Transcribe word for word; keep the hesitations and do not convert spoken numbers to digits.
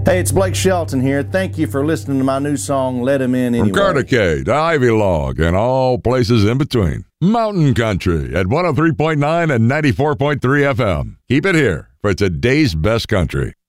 Hey, it's Blake Shelton here. Thank you for listening to my new song, Let Him In Anyway. From Cartacade to Ivy Log and all places in between. Mountain Country at one oh three point nine and ninety-four point three F M. Keep it here for today's best country.